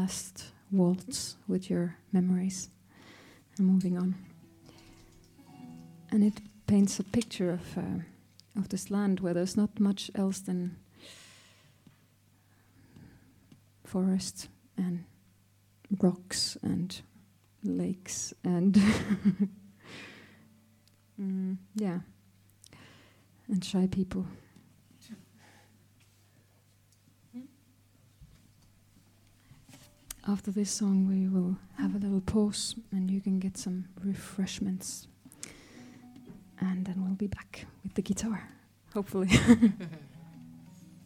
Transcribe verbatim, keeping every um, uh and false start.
last waltz with your memories and moving on. And it paints a picture of uh, of this land where there's not much else than forest and rocks and lakes and mm, yeah, and shy people. After this song, we will have a little pause and you can get some refreshments. And then we'll be back with the guitar, hopefully.